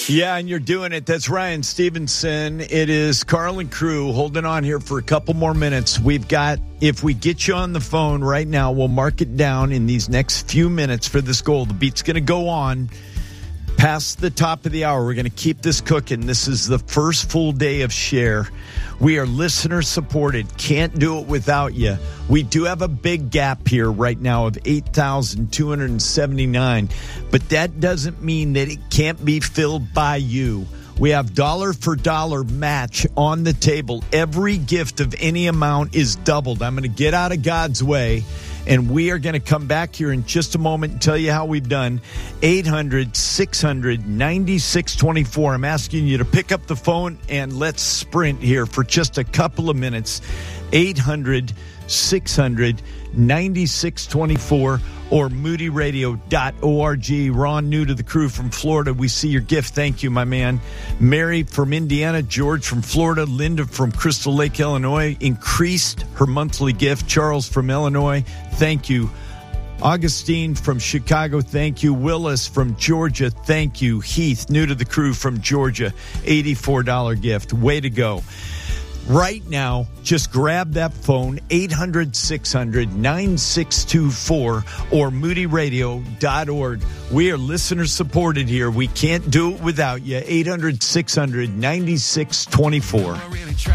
Yeah, and you're doing it. That's Ryan Stevenson. It is Carl and crew holding on here for a couple more minutes. We've got, if we get you on the phone right now, we'll mark it down in these next few minutes for this goal. The beat's going to go on past the top of the hour. We're going to keep this cooking. This is the first full day of Share. We are listener supported. Can't do it without you. We do have a big gap here right now of 8,279, but that doesn't mean that it can't be filled by you. We have dollar for dollar match on the table. Every gift of any amount is doubled. I'm going to get out of God's way, and we are going to come back here in just a moment and tell you how we've done. 800-600-9624. I'm asking you to pick up the phone and let's sprint here for just a couple of minutes. 800-600-9624 or moodyradio.org. Ron, new to the crew from Florida. We see your gift. Thank you, my man. Mary from Indiana. George from Florida. Linda from Crystal Lake, Illinois, increased her monthly gift. Charles from Illinois. Thank you. Augustine from Chicago, thank you. Willis from Georgia, thank you. Heath, new to the crew from Georgia, $84 gift. Way to go. Right now, just grab that phone, 800-600-9624 or moodyradio.org. We are listener supported here. We can't do it without you. 800-600-9624.